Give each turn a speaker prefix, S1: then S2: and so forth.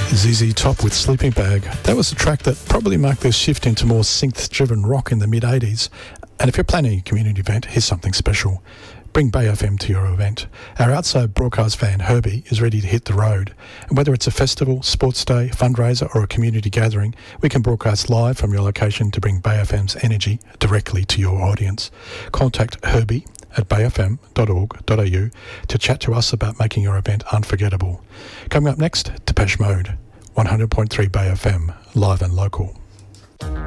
S1: ZZ Top with Sleeping Bag. That was a track that probably marked their shift into more synth-driven rock in the mid-80s. And if you're planning a community event, here's something special. Bring Bay FM to your event. Our outside broadcast van, Herbie, is ready to hit the road. And whether it's a festival, sports day, fundraiser or a community gathering, we can broadcast live from your location to bring Bay FM's energy directly to your audience. Contact Herbie at bayfm.org.au to chat to us about making your event unforgettable. Coming up next, Depeche Mode, 100.3 Bay FM, live and local.